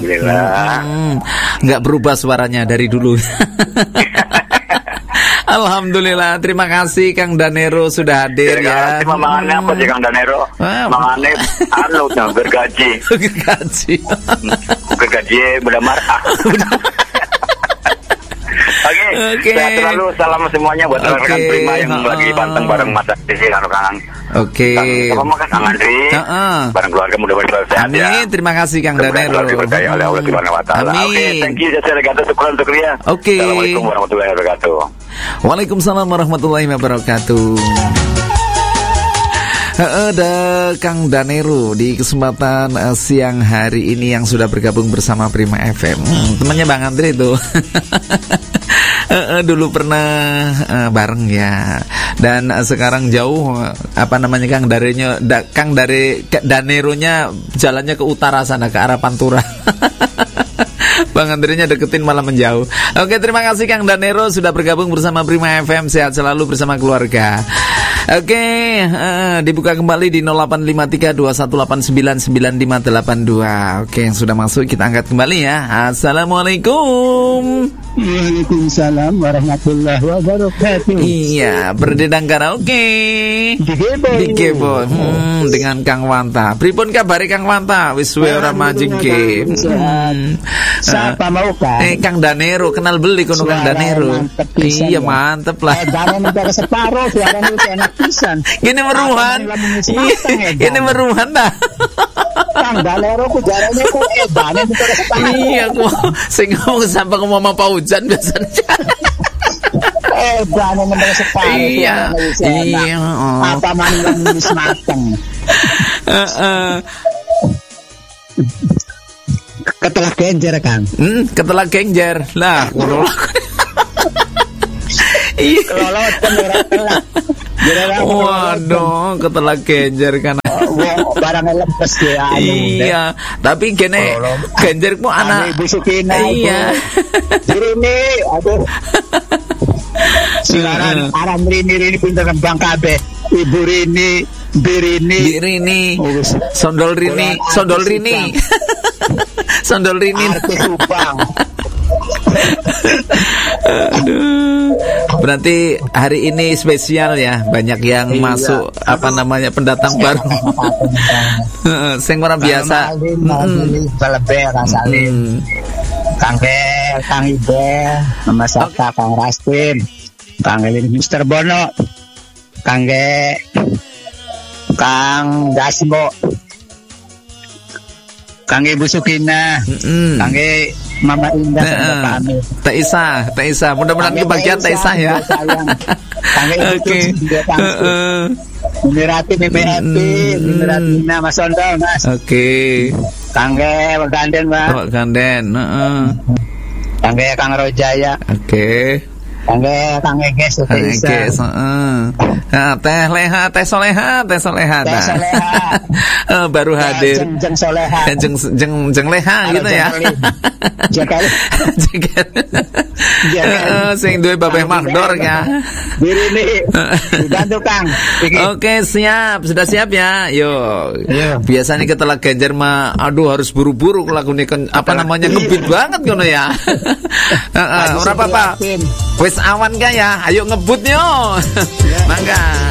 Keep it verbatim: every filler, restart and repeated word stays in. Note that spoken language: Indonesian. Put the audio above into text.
Alhamdulillah. Hmm, nggak berubah suaranya dari dulu. Alhamdulillah, terima kasih Kang Danero sudah hadir ya. Terima kasih apa sih Kang Danero? Mangane anu bergaji. Bergaji. Bergaji benar marah. Oke, okay. Sehat selalu, salam semuanya buat okay. rekan Prima yang uh, lagi panteng bareng Mas Adi karo Kang. Oke. Kang apa Kang Andri? Heeh. Bareng keluarga mudah-mudahan sehat ya. Amin, terima kasih Kang Danero. Diberkahi oleh Allah Subhanahu wa taala. Oke, thank you jasa regato syukran untuk dia. Oke. Assalamualaikum warahmatullahi wabarakatuh. Waalaikumsalam warahmatullahi wabarakatuh. Ada Kang Danero di kesempatan uh, siang hari ini yang sudah bergabung bersama Prima F M. Hmm, temannya Bang Andre itu. uh, dulu pernah uh, bareng ya. Dan uh, sekarang jauh uh, apa namanya Kang Darenya da, Kang dari Daneronya jalannya ke utara sana ke arah Pantura. Bang Andrenya deketin malah menjauh. Oke, terima kasih Kang Danero sudah bergabung bersama Prima F M. Sehat selalu bersama keluarga. Oke, uh, dibuka kembali di nol delapan lima tiga dua satu delapan sembilan sembilan lima delapan dua. Oke, yang sudah masuk kita angkat kembali ya. Assalamualaikum. Waalaikumsalam warahmatullahi wabarakatuh. Iya, berdendang karaoke di Kebo hmm, dengan Kang Wanta. Pripun kabare Kang Wanta? Wis suwe ora majengke. Siapa mau Kang? Eh Kang Danero, kenal beli kono Kang Danero. Iya, mantep lah. Eh, jangan minta separuh, suaranya enak pisan. Gini meruhan. Gini meruhan dah. Kang Danero ku jarane ku edan minta separuh. Iya, aku sing ngomong sampai ke Mama Paujan biasanya. Eh, jangan minta separuh. Iya. Iya. Apa mangan wis mateng. Heeh. Ketelak genjer Kang. Hmm, ketelak genjer. Lah, ngono. Iya. Kelolot telak. Waduh, ketelak genjer kan. Oh, barangnya lemes ya. Iya, tapi gini genjer ku anak. Iya. Ini, aduh. Silaran aram rini rini pinter kembang kabeh. Ibu Rini, Birini, Birini, Sondol Rini, Sondol Rini. Sondol Rini. Aduh. Berarti hari ini spesial ya, banyak yang iya. masuk apa namanya pendatang baru. Sing ora biasa. Heeh. Heeh. Kang Bel, Kang Ibel, Mama Saka, Kang Rastin, Kang Elin Mister Bono, Kang Ge, Kang Dasmo, Kang Ibu Sukina, mm-hmm. Kang Ge, Mama Indah, nah, Teh Isa, Teh Isa, mudah-mudahan kebagian Teh Isa ya. Kang Ge, oke. Mirati, Mirati, Mirati, Mas Sondol, Mas. Oke. Kang Ge, Ganden, Mas. Oh, Ganden, heeh. Kang Ge, Kang Rojaya. Oke. Kang Ge, Kang Eges, Kang Eges, heeh. Nah, Teh Leha, Teh Soleha, Teh Soleha. Teh Soleha. uh, baru hadir. Jeng, jeng Soleha. Jeng jeng jeng Leha gitu ya. Jekal. Jekal. Heeh, sing duwe babeh Magdor ya. Diri ini. Dibantu Kang. Oke, siap. Sudah siap ya? Yo. Biasanya ketelak genjer mah aduh harus buru-buru lakune apa namanya ngebit banget ngono ya. Heeh, ora apa-apa. Wis awan ka ya, ayo ngebut yo. Mangga.